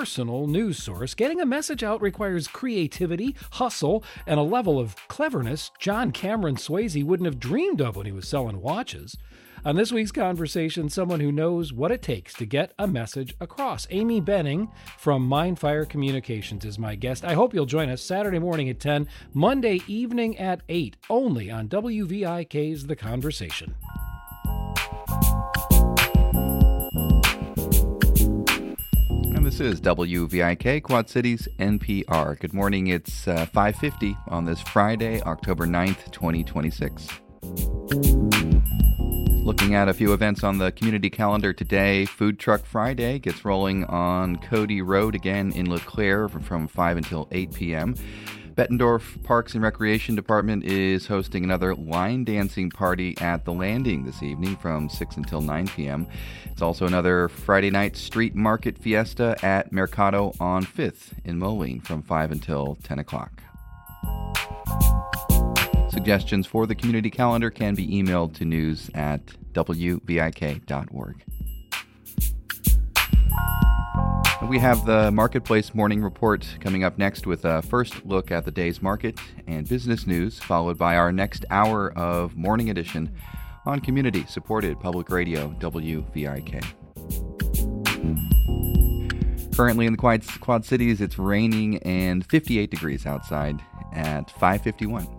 personal news source, getting a message out requires creativity, hustle, and a level of cleverness John Cameron Swayze wouldn't have dreamed of when he was selling watches. On this week's conversation, someone who knows what it takes to get a message across. Amy Benning from Mindfire Communications is my guest. I hope you'll join us Saturday morning at 10, Monday evening at 8, only on WVIK's The Conversation. And this is WVIK, Quad Cities NPR. Good morning. It's 5:50 on this Friday, October 9th, 2026. Looking at a few events on the community calendar today, Food Truck Friday gets rolling on Cody Road again in LeClaire from 5 until 8 p.m. Bettendorf Parks and Recreation Department is hosting another line dancing party at the Landing this evening from 6 until 9 p.m. It's also another Friday night street market fiesta at Mercado on 5th in Moline from 5 until 10 o'clock. Suggestions for the community calendar can be emailed to news@wvik.org. We have the Marketplace Morning Report coming up next with a first look at the day's market and business news, followed by our next hour of Morning Edition on community-supported public radio, WVIK. Currently in the Quad Cities, it's raining and 58 degrees outside at 5:51.